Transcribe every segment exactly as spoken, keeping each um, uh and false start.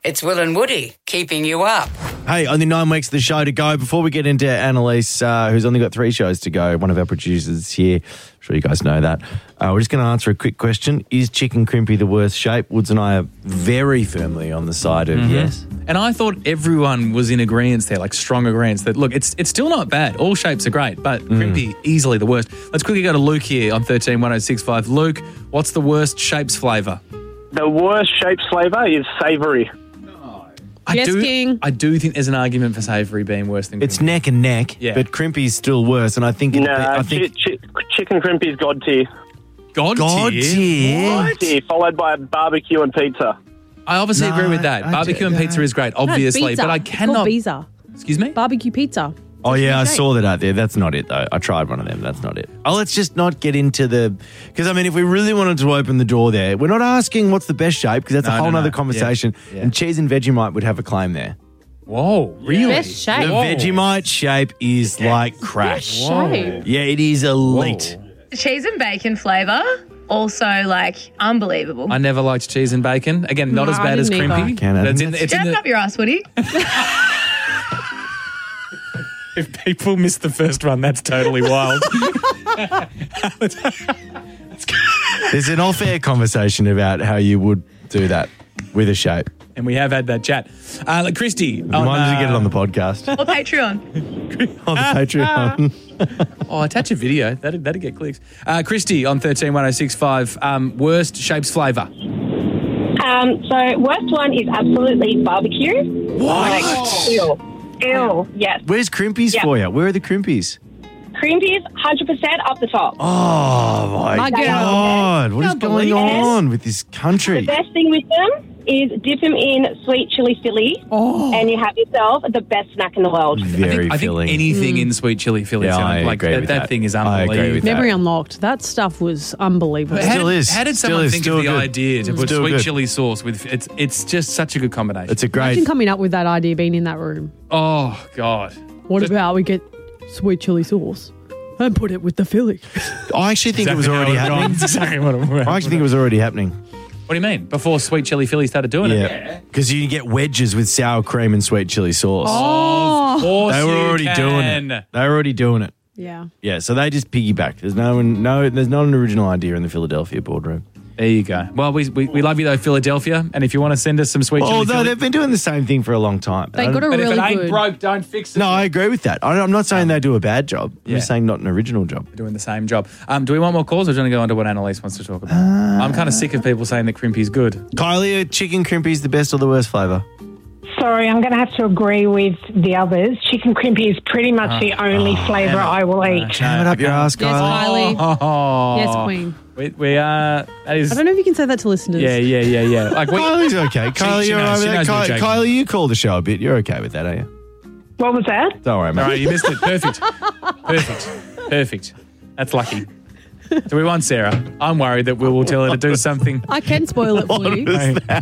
It's Will and Woody keeping you up. Hey, only nine weeks of the show to go. Before we get into Annalise, uh, who's only got three shows to go, one of our producers here, I'm sure you guys know that. Uh, we're just going to answer a quick question. Is Chicken Crimpy the worst shape? Woods and I are very firmly on the side of mm-hmm. yes. And I thought everyone was in agreement there, like strong agreement that, look, it's it's still not bad. All shapes are great, but mm. Crimpy, easily the worst. Let's quickly go to Luke here on thirteen one oh six five. Luke, what's the worst shapes flavour? The worst shapes flavour is savoury. I yes, do, King. I do think there's an argument for savoury being worse than crimpy. It's neck and neck, yeah. but crimpy's still worse. And I think... It, no, I think chi- chi- chicken crimpy's god tier. God, God tier? tier? God tier, followed by barbecue and pizza. I obviously no, agree with that. I Barbecue do, and pizza no. is great, obviously, no, pizza. but I cannot... It's called pizza. Excuse me? Barbecue pizza. Oh, yeah, I saw that out there. That's not it, though. I tried one of them. That's not it. Oh, let's just not get into the... Because, I mean, if we really wanted to open the door there, we're not asking what's the best shape, because that's No, a whole no, other no. conversation. Yeah, yeah. And cheese and Vegemite would have a claim there. Whoa, really? Best shape. The Whoa. Vegemite shape is like crack. Best shape. Yeah, it is elite. Whoa. Cheese and bacon flavour, also like unbelievable. I never liked cheese and bacon. Again, not No, as I bad as didn't either. crimpy. Can I? It's in, it's in Jam the, up your ass, Woody. if people miss the first one, that's totally wild. There's an off-air conversation about how you would do that with a shape. And we have had that chat. Uh, like Christy. Remind us to get it on the uh, podcast. Or Patreon. on the Patreon. Oh, attach a video. That'd, that'd get clicks. Uh, Christy on thirteen one oh six five. Um, worst shapes flavour. Um, so worst one is absolutely barbecue. What? Like, ew. Ew, yes. Where's Crimpies Yeah. for you? Where are the Crimpies? Crimpy's one hundred percent up the top. Oh, my, My girl. God. What is Can't going believe it. on with this country? The best thing with them is dip them in sweet chili Philly, Oh. and you have yourself the best snack in the world. Very I think, I filling. think anything in sweet chili Philly. Yeah, sound I like agree that, with that that. thing is I unbelievable. agree with that. Memory unlocked. That stuff was unbelievable. How Still did, is. How did Still someone is. think Still of the good. idea to put Still sweet good. chili sauce with it's it's just such a good combination. It's a great... Imagine coming up with that idea being in that room. oh God. What Just- about we get sweet chili sauce and put it with the Philly? I actually think it was Exactly already how it happening. runs. Exactly what it I actually think it was already happening. What do you mean? Before sweet chili Philly started doing it? Yeah. Because you can get wedges with sour cream and sweet chili sauce. Oh, of course They were you already can. doing it. They were already doing it. Yeah. Yeah, so they just piggyback. There's no one, no, there's not an original idea in the Philadelphia boardroom. There you go. Well, we, we we love you though, Philadelphia. And if you want to send us some sweet Oh, chili no, Philly, they've been doing the same thing for a long time. They I got a don't- but really if it ain't good. broke, don't fix it. No, I agree with that. I, I'm not saying they do a bad job. I'm Yeah. just saying not an original job. Doing the same job. Um, do we want more calls, or do you want to go on to what Annalise wants to talk about? I'm kind of sick of people saying that crimpy's good. Kylie, are chicken crimpy's the best or the worst flavour? Sorry, I'm going to have to agree with the others. Chicken crimpy is pretty much the only flavour I will eat. Jam it up your ass, Yes, Kylie. Kylie. Oh, Yes, Queen. We, we are. That is. I don't know if you can say that to listeners. Yeah, yeah, yeah, yeah. Like we, Kylie's okay. Kylie, she you're knows- all she right with knows we're that? Ky- joking. Kylie, you call the show a bit. You're okay with that, are you? What was that? Don't worry, all mate. right, you missed it. Perfect. Perfect. Perfect. That's lucky. Do we want Sarah? I'm worried that we will tell her to do something. I can spoil it for you.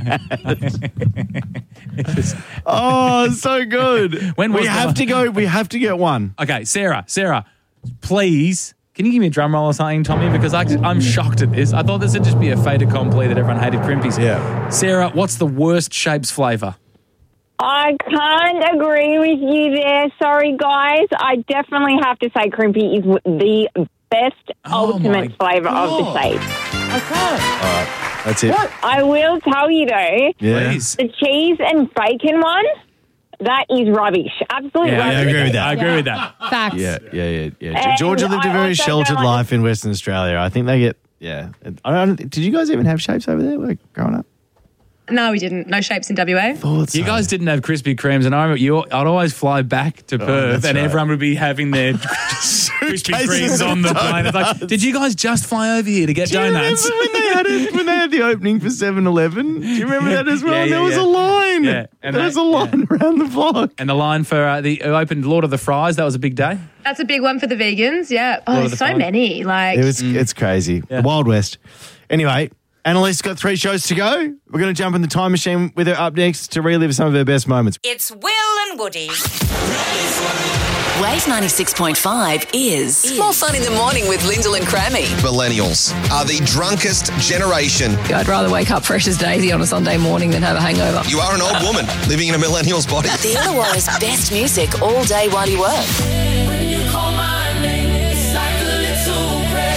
Oh, so good. When was we the- have to go. We have to get one. Okay, Sarah, Sarah, please, can you give me a drum roll or something, Tommy? Because I, I'm shocked at this. I thought this would just be a fait accompli that everyone hated crimpies. Yeah. Sarah, what's the worst shapes flavour? I can't agree with you there. Sorry, guys. I definitely have to say crimpy is w- the best Oh, ultimate my flavour of the God. shape. I can't. That's it. I will tell you, though, Yeah. Please. the cheese and bacon one, that is rubbish. Absolute Yeah, I rubbish. agree with that. I agree with that. Facts. Yeah, yeah, yeah, yeah. And Georgia lived a I very also sheltered don't life in Western Australia. I think they get, yeah. I don't, did you guys even have shapes over there like, growing up? No, we didn't. No shapes in W A. Thought You so. guys didn't have Krispy Kremes, and I remember you. I'd always fly back to Perth, Oh, that's and right. everyone would be having their Krispy Suitcases Kremes on the of plane. It's like, did you guys just fly over here to get Do you donuts? remember when they had it, when they had the opening for seven eleven? Do you remember that as well? Yeah, yeah, there was yeah. a line. Yeah, and there they- was a line around the block. And the line for uh, the who opened Lord of the Fries, that was a big day. That's a big one for the vegans. Yeah. Oh, Lord of there's the so Flies. many. Like, It was, It's crazy. Yeah. The Wild West. Anyway, Annalise got three shows to go. We're going to jump in the time machine with her up next to relive some of her best moments. It's Will and Woody. Wave ninety-six point five is more fun in the morning with Lyndall and Crammy. Millennials are the drunkest generation. I'd rather wake up fresh as Daisy on a Sunday morning than have a hangover. You are an old woman living in a millennial's body. The Illawarra's best music all day while you work. When you call my name, it's like a little prayer.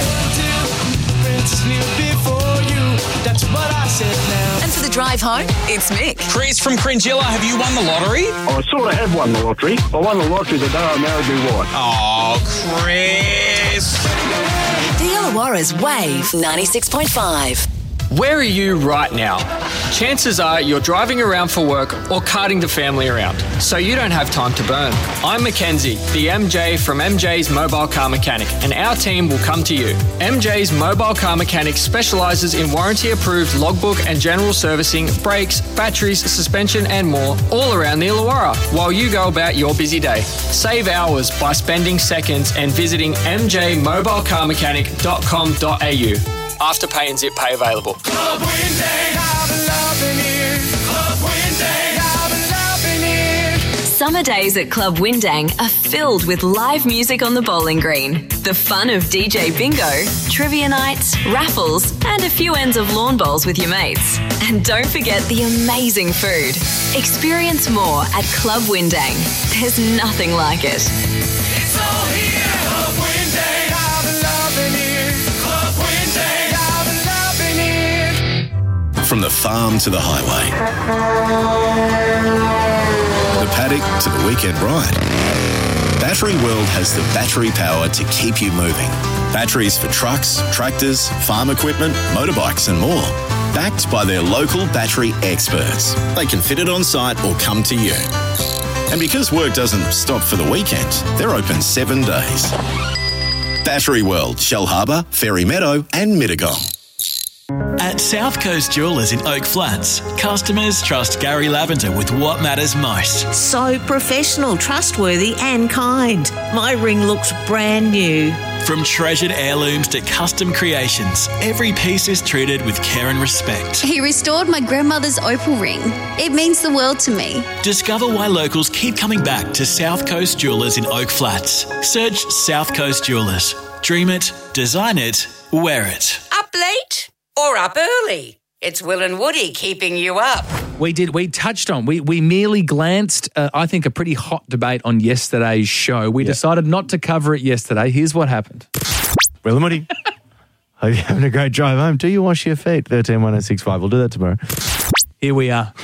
Before you, that's what I said now. And for the drive home, it's Mick. Chris from Cringilla, have you won the lottery? I sort of have won the lottery. I won the lottery the day I married my wife. Oh, Chris. The Illawarra's Wave ninety-six point five. Where are you right now? Chances are you're driving around for work or carting the family around, so you don't have time to burn. I'm Mackenzie, the M J from M J's Mobile Car Mechanic, and our team will come to you. M J's Mobile Car Mechanic specialises in warranty-approved logbook and general servicing, brakes, batteries, suspension and more, all around the Illawarra, while you go about your busy day. Save hours by spending seconds and visiting m j mobile car mechanic dot com dot a u. Afterpay and Zip Pay available. Club Windang, I've been loving it. Club Windang, I've been loving it. Summer days at Club Windang are filled with live music on the bowling green, the fun of D J bingo, trivia nights, raffles, and a few ends of lawn bowls with your mates. And don't forget the amazing food. Experience more at Club Windang. There's nothing like it. It's all here. Club Windang, I've been loving it. Club Windang, I've been loving it. From the farm to the highway, the paddock to the weekend ride, Battery World has the battery power to keep you moving. Batteries for trucks, tractors, farm equipment, motorbikes and more. Backed by their local battery experts. They can fit it on site or come to you. And because work doesn't stop for the weekend, they're open seven days. Battery World, Shell Harbour, Fairy Meadow and Mittagong. At South Coast Jewellers in Oak Flats, customers trust Gary Lavender with what matters most. So professional, trustworthy and kind. My ring looks brand new. From treasured heirlooms to custom creations, every piece is treated with care and respect. He restored my grandmother's opal ring. It means the world to me. Discover why locals keep coming back to South Coast Jewellers in Oak Flats. Search South Coast Jewellers. Dream it, design it, wear it. Up late or up early? It's Will and Woody keeping you up. We did. We touched on. We we merely glanced. Uh, I think a pretty hot debate on yesterday's show. We yep. decided not to cover it yesterday. Here's what happened. Will and Woody, hope you're having a great drive home. Do you wash your feet? Thirteen one zero six five. We'll do that tomorrow. Here we are.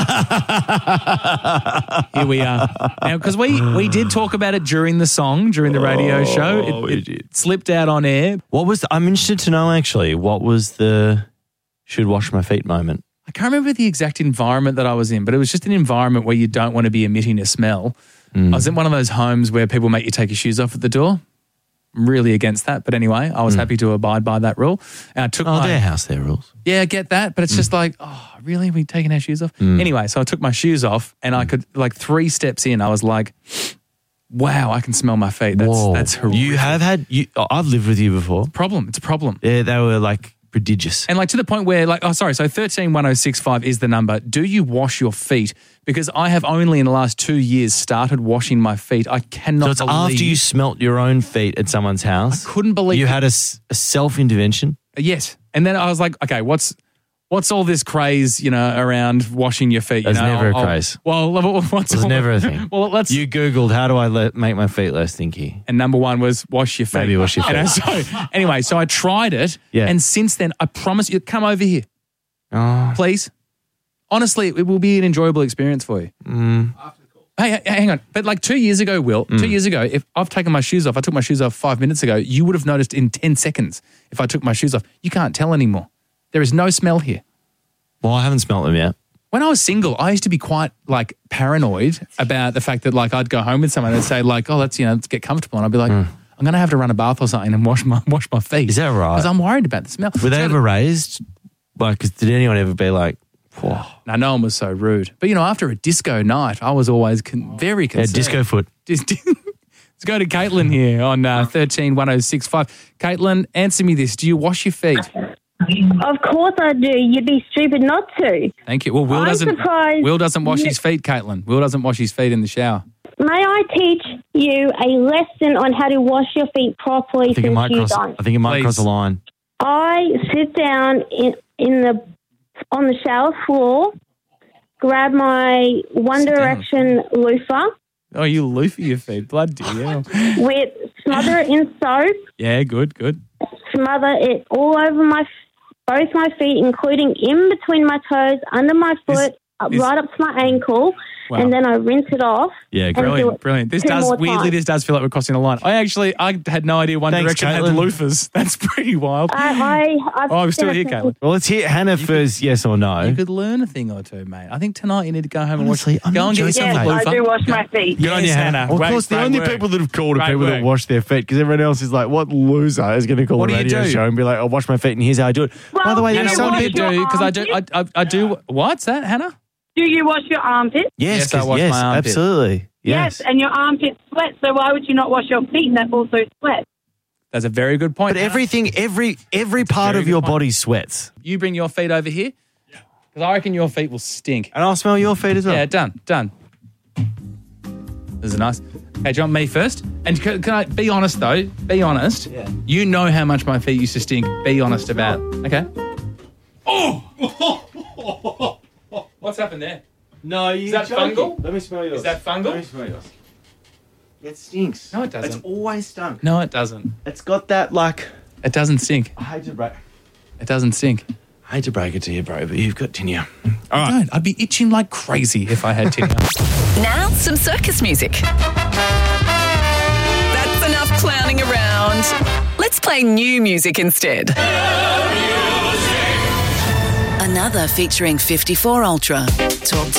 Here we are. Now, because we we did talk about it during the song, during the radio oh, show. It, it slipped out on air. What was? The, I'm interested to know actually. What was the should wash my feet moment? I can't remember the exact environment that I was in, but it was just an environment where you don't want to be emitting a smell. Mm. I was in one of those homes where people make you take your shoes off at the door. I'm really against that. But anyway, I was mm. happy to abide by that rule. And I took oh, my, their house, their rules. Yeah, I get that. But it's mm. just like, oh, really? Are we taking our shoes off? Mm. Anyway, so I took my shoes off and mm. I could, like three steps in, I was like, wow, I can smell my feet. That's, Whoa. that's horrific. You have had, you, I've lived with you before. Problem. It's a problem. Yeah, they were like, prodigious. And like to the point where like, oh, sorry, so thirteen one oh six five is the number. Do you wash your feet? Because I have only in the last two years started washing my feet. I cannot So it's believe. after you smelt your own feet at someone's house? I couldn't believe You it. had a, a self-intervention? Yes. And then I was like, okay, what's what's all this craze, you know, around washing your feet? You There's know? never a I'll, craze. Well, what's There's all, never a thing. Well, let's. You Googled, how do I let, make my feet less stinky? And number one was wash your feet. Maybe wash your feet. And so, anyway, so I tried it. Yeah. And since then, I promise you, come over here. Oh. Please. Honestly, it will be an enjoyable experience for you. Mm. Hey, hey, hang on. But like two years ago, Will, Mm. two years ago, if I've taken my shoes off, I took my shoes off five minutes ago, you would have noticed in ten seconds if I took my shoes off. You can't tell anymore. There is no smell here. Well, I haven't smelt them yet. When I was single, I used to be quite like paranoid about the fact that like I'd go home with someone and say like, oh, let's, you know, let's get comfortable. And I'd be like, mm. I'm going to have to run a bath or something and wash my wash my feet. Is that right? Because I'm worried about the smell. Were they so ever raised? Like, did anyone ever be like, whoa? No, no one was so rude. But, you know, after a disco night, I was always con- very concerned. Yeah, disco foot. Just, let's go to Caitlin here on uh, thirteen one oh six five. Caitlin, answer me this. Do you wash your feet? Of course I do. You'd be stupid not to. Thank you. Well, Will I'm doesn't surprised. Will doesn't wash Yeah. his feet, Caitlin. Will doesn't wash his feet in the shower. may I teach you a lesson on how to wash your feet properly I think it since might you cross. don't? I think it might Please. cross the line. I sit down in in the on the shower floor, grab my One Sit down. Direction loofah, Oh, you loofah your feet. Bloody hell. with smother it in soap, Yeah, good, good. smother it all over my both my feet, including in between my toes, under my foot, up, is- right up to my ankle, Wow. and then I rinse it off. Yeah, and do Brilliant, it brilliant. This two does more weirdly, times. this does feel like we're crossing the line. I actually, I had no idea One Thanks, Direction had Caitlin. loofahs. That's pretty wild. I, I, I've Oh, I'm still here, definitely- Caitlin. Well, let's hear Hannah first. Yes or no? You could learn a thing or two, mate. I think tonight you need to go home Honestly, and watch. I'm Go not and get joking, yourself a mate. loofah. I do wash my feet. Good on you, Yes, Hannah. Well, of Great- course, the great only work. people that have called are Great people that work. wash their feet because everyone else is like, what loser is going to call What a do you radio do? show and be like, I'll wash my feet and here's how I do it. Well, By the way, you there's know some what? You people. do because I do. I, I, I do. What's that, Hannah? Do you wash your armpits? Yes, Yes, I 'cause- wash yes, my armpit. absolutely. Yes. and your armpits sweat, so why would you not wash your feet that also sweat? That's a very good point. But Hannah. everything, every every part very of your good point. body sweats. You bring your feet over here because I reckon your feet will stink. And I'll smell your feet as well. Yeah, done, done. This is nice. Okay, do you want me first? And can, can I be honest though? Be honest. Yeah. You know how much my feet used to stink. Be honest about. Okay. Oh! What's happened there? No, you Is that fungal? Let me smell yours. Is that fungal? Let me smell yours. It stinks. No, it doesn't. It's always stunk. No, it doesn't. It's got that like. It doesn't stink. I hate to break. It doesn't stink. I hate to break it to you, bro, but you've got tinea. All right. Don't. I'd be itching like crazy if I had tinea. Now, some circus music. That's enough clowning around. Let's play new music instead. Another featuring fifty-four Ultra. Talk to